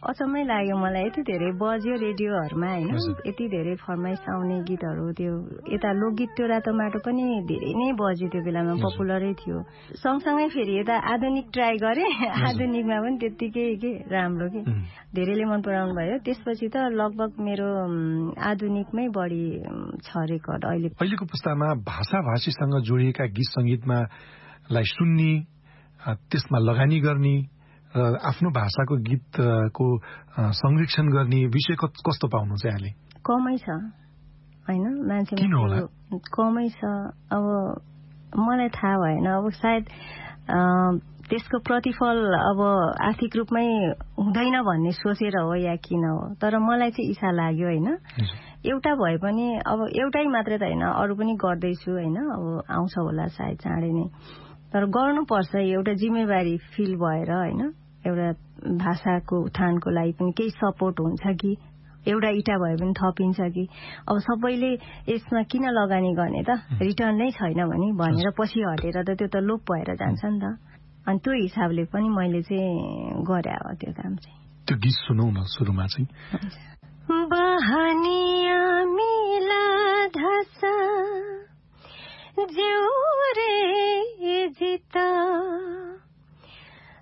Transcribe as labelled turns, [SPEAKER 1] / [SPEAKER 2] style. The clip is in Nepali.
[SPEAKER 1] अचम्मै लाग्यो मलाई। यति धेरै बज्यो रेडियोहरूमा होइन, यति धेरै फरमाइस आउने गीतहरू। त्यो यता लोकगीत त्यो रातो माटो पनि धेरै नै बज्यो त्यो बेलामा, पपुलरै थियो। सँगसँगै फेरि यता आधुनिक ट्राई गरेँ, आधुनिकमा पनि त्यत्तिकै के राम्रो के धेरैले मन पराउनु भयो। त्यसपछि त लगभग मेरो आधुनिकमै बढी छ रेकर्ड।
[SPEAKER 2] अहिलेको पुस्तामा भाषाभाषीसँग जोडिएका गीत सङ्गीतमा लाई सुन्ने, त्यसमा लगानी गर्ने र आफ्नो भाषाको गीतको संरक्षण गर्ने विषय कस्तो पाउनु चाहिँ अहिले?
[SPEAKER 1] कमै छ होइन, मान्छे कमै छ। अब मलाई थाहा भएन, अब सायद त्यसको प्रतिफल अब आर्थिक रूपमै हुँदैन भन्ने सोचेर हो या किन हो, तर मलाई चाहिँ इच्छा लाग्यो होइन। एउटा भए पनि अब एउटै मात्रै त होइन, अरू पनि गर्दैछु होइन, अब आउँछ होला सायद चाँडै नै, तर गर्नुपर्छ। एउटा जिम्मेवारी फिल भएर होइन, एउटा भाषाको उत्थानको लागि पनि केही सपोर्ट हुन्छ कि, एउटा इँटा भए पनि थपिन्छ कि। अब सबैले यसमा किन लगानी गर्ने त, रिटर्न नै छैन भनेर पछि हटेर त त्यो त लोप भएर जान्छ नि त। अनि त्यो हिसाबले पनि मैले चाहिँ गरेँ अब त्यो काम चाहिँ।
[SPEAKER 2] त्यो गीत सुनौ न सुरुमा चाहिँ।
[SPEAKER 1] बहनी